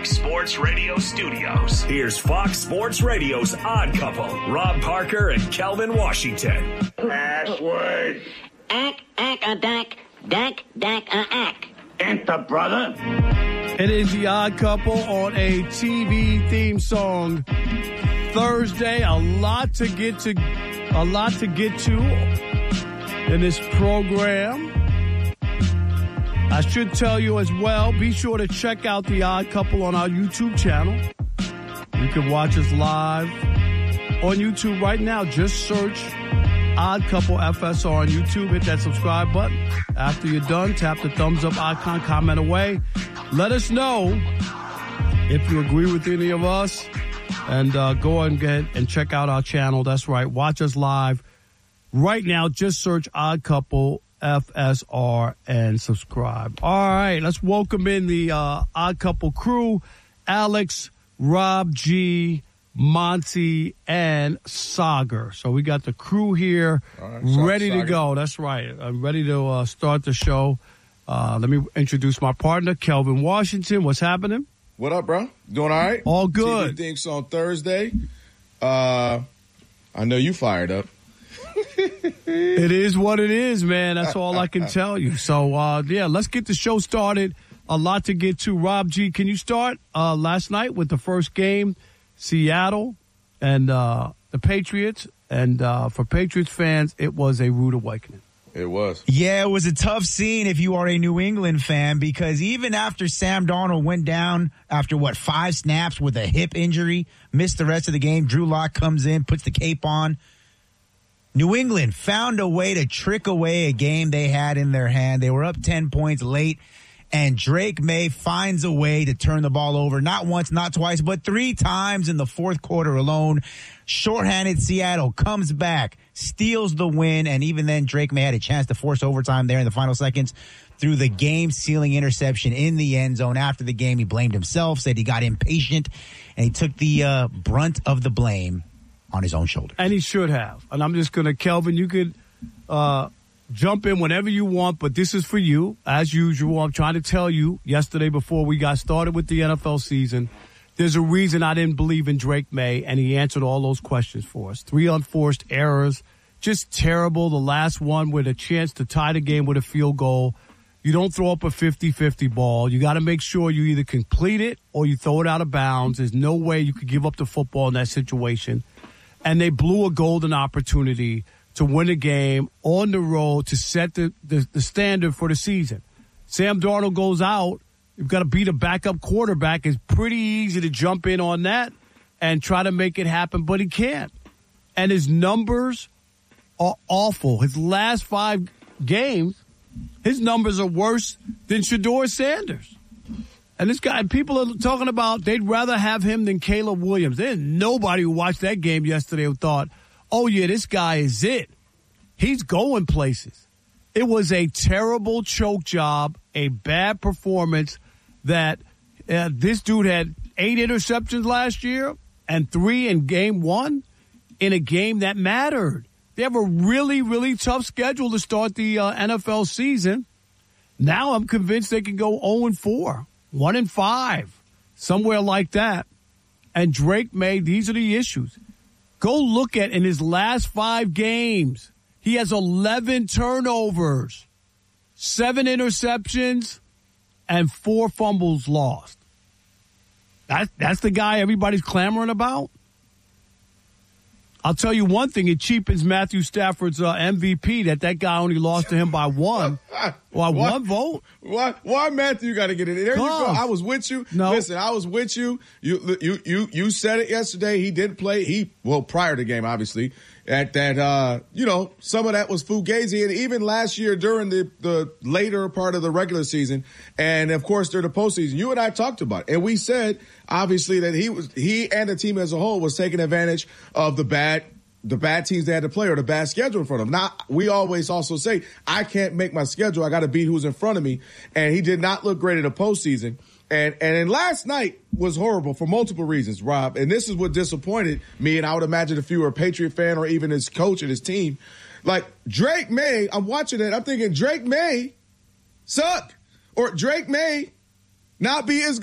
Fox Sports Radio studios. Here's Fox Sports Radio's Odd Couple, Rob Parker and Kelvin Washington. Password. Ack, ack. Enter, brother. It is the Odd Couple on a TV theme song Thursday. A lot to get to in this program. I should tell you as well, be sure to check out the Odd Couple on our YouTube channel. You can watch us live on YouTube right now. Just search Odd Couple FSR on YouTube. Hit that subscribe button. After you're done, tap the thumbs up icon, comment away. Let us know if you agree with any of us. And go ahead and check out our channel. That's right. Watch us live right now. Just search Odd Couple FSR and subscribe. All right, let's welcome in the Odd Couple crew. Alex, Rob G, Monty, and Sagar. So we got the crew here ready to go. That's right. I'm ready to start the show. Let me introduce my partner, Kelvin Washington. What's happening? What up, bro? Doing all right? All good. TV things on Thursday. I know you fired up. It is what it is, man. That's all I can tell you. So, yeah, let's get the show started. A lot to get to. Rob G, can you start last night with the first game, Seattle and the Patriots? And for Patriots fans, it was a rude awakening. It was. Yeah, it was a tough scene if you are a New England fan, because even after Sam Darnold went down after, 5 snaps with a hip injury, missed the rest of the game, Drew Lock comes in, puts the cape on. New England found a way to trick away a game they had in their hand. They were up 10 points late, and Drake May finds a way to turn the ball over, not once, not twice, but 3 times in the fourth quarter alone. Shorthanded Seattle comes back, steals the win, and even then Drake May had a chance to force overtime there in the final seconds through the game-sealing interception in the end zone. After the game, he blamed himself, said he got impatient, and he took the brunt of the blame on his own shoulders. And he should have. And I'm just going to, Kelvin, you could jump in whenever you want, but this is for you. As usual, I'm trying to tell you, yesterday before we got started with the NFL season, there's a reason I didn't believe in Drake May, and he answered all those questions for us. 3 unforced errors, just terrible. The last one with a chance to tie the game with a field goal. You don't throw up a 50-50 ball. You got to make sure you either complete it or you throw it out of bounds. There's no way you could give up the football in that situation. And they blew a golden opportunity to win a game on the road to set the standard for the season. Sam Darnold goes out. You've got to beat a backup quarterback. It's pretty easy to jump in on that and try to make it happen, but he can't. And his numbers are awful. His last 5 games, his numbers are worse than Shedeur Sanders. And this guy, people are talking about they'd rather have him than Caleb Williams. There's nobody who watched that game yesterday who thought, oh, yeah, this guy is it. He's going places. It was a terrible choke job, a bad performance that this dude had 8 interceptions last year and 3 in game 1 in a game that mattered. They have a really, really tough schedule to start the NFL season. Now I'm convinced they can go 0-4. 1-5, somewhere like that. And Drake May, these are the issues. Go look at in his last 5 games, he has 11 turnovers, 7 interceptions, and 4 fumbles lost. That's the guy everybody's clamoring about. I'll tell you one thing, it cheapens Matthew Stafford's MVP that guy only lost to him by 1. Well, 1 vote. Why Matthew got to get it? There you go. I was with you. No. Listen, I was with you. You said it yesterday. He didn't play. Prior to the game, obviously. Some of that was fugazi, and even last year during the later part of the regular season, and of course during the postseason, you and I talked about it, and we said obviously that he and the team as a whole was taking advantage of the bad teams they had to play or the bad schedule in front of them. Now, we always also say, I can't make my schedule. I got to beat who's in front of me. And he did not look great in the postseason. And last night was horrible for multiple reasons, Rob. And this is what disappointed me. And I would imagine if you were a Patriot fan or even his coach and his team, like Drake May, I'm watching it. I'm thinking Drake May suck or Drake May not be as good.